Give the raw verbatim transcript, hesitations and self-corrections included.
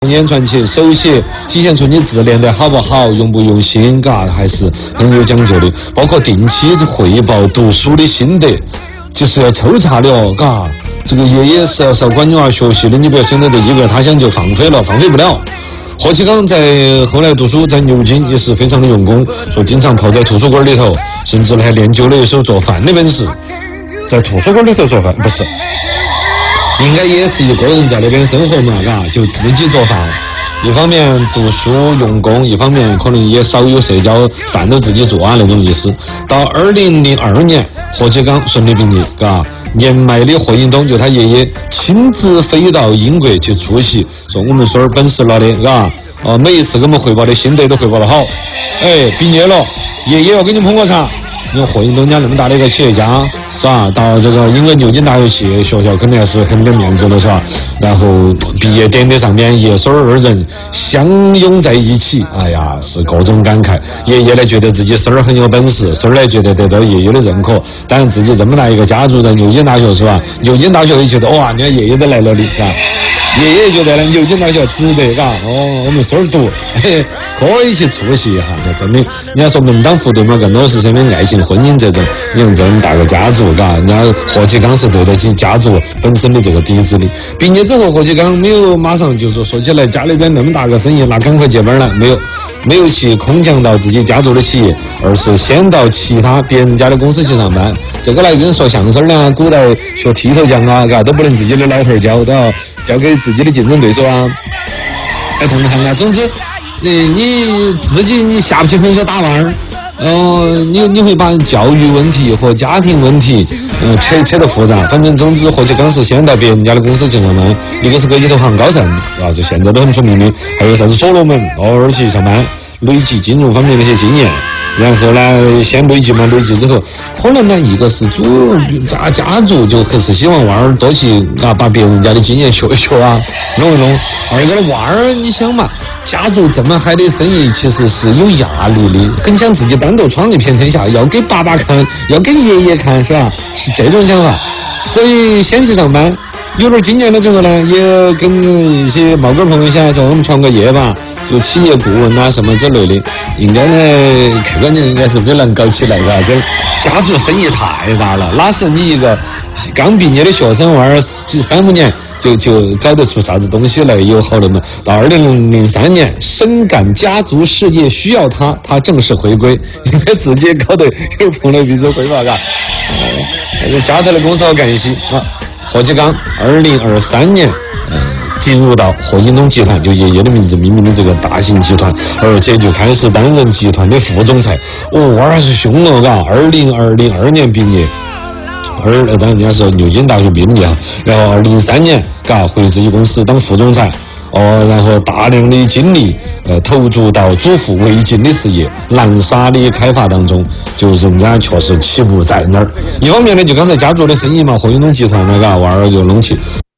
言传起，手写体现出你自练的好不好，用不用心，嘎，还是很有讲究的。包括定期汇报读书的心得，就是要抽查的哦，嘎。这个爷爷是要少管女儿学习的，你不要想到这一个他乡就放飞了，放飞不了。霍启刚在后来读书，在牛津也是非常的用功，说经常泡在图书馆里头，甚至还练就了一手做饭的本事。在图书馆里头做饭不是。应该也是一个人在那边生活嘛，嘎，就自己做饭，一方面读书用功，一方面可能也少有社交，饭都自己做啊那种意思。到二零零二年，霍启刚顺利毕业，嘎，年迈的霍英东就他爷爷亲自飞到英国去出席，说我们孙儿本事了的，嘎，呃，每一次给我们汇报的心得都汇报得好，哎，毕业了，爷爷要给你捧个场。因为霍英东家那么大的一个企业家，是吧？到这个英国牛津大学去学校肯定还是很给面子的，是吧？然后毕业典礼上面爷孙二人相拥在一起，哎呀，是各种感慨。爷爷呢觉得自己孙儿很有本事，孙儿呢觉得得到爷爷的认可。当然自己这么大一个家族在牛津大学，是吧？牛津大学也觉得哇，你看爷爷都来了的，啊，爷爷觉得呢牛津大学值得，嘎，哦，我们孙儿读，嘿，可以去出席一下，这真的，你要说门当户对嘛，更多是什么爱情。婚姻这种，你看这么大个家族，嘎，人家霍启刚是对得起家族本身的这个底子的。毕业之后，霍启刚没有马上就说说起来家里边那么大个生意，那赶快接班了，没有，没有去空降到自己家族的企业，而是先到其他别人家的公司去上班。这个来跟说相声呢，古代学剃头匠啊，嘎，都不能自己的老头教，都要交给自己的竞争对手啊，来同行啊。总之，你你自己你下不去狠手打弯儿。哦，你你会把教育问题和家庭问题，呃，扯扯得复杂。反正总之，霍启刚是先到别人家的公司去上班，一个是国际投行高盛，是吧？是现在都很出名的，还有啥子所罗门，偶尔去上班，累积金融方面的一些经验。然后呢，先累积嘛，累积之后，可能呢，一个是主家家族就还是希望娃儿多去啊，把别人家的经验学一学啊，弄一弄。二个呢，娃儿你想嘛，家族这么嗨的生意，其实是有压力的，更想自己单独闯一片天下，要给爸爸看，要给爷爷看，是吧？是这种想法，所以先去上班。有点经验了之后呢，也跟一些毛根朋友想说我们创个业吧，做企业顾问啊什么之类的，应该呢客观讲应该是很难搞起来的。这家族生意太大了，哪是你一个刚毕业的学生娃儿三五年就就搞得出啥子东西来有好的嘛？到二零零三年，深感家族事业需要他，他正式回归，应该自己搞得有点碰了鼻子灰吧？嘎，呃，家头的公司好干一些啊。霍启刚二零二三年，呃，进入到霍英东集团，就爷爷的名字命名的这个大型集团，而且就开始担任集团的副总裁。哦，娃儿还是凶了，嘎！二零二零二年毕业，二当然人家是牛津大学毕业，然后二零三年，嘎，回自己公司当副总裁。哦，然后大量的精力，呃，投注到祖父维金的事业、蓝沙的开发当中，就人家确实起步在那儿。一方面呢，就刚才家族的生意嘛，霍英东集团那个娃儿就弄起。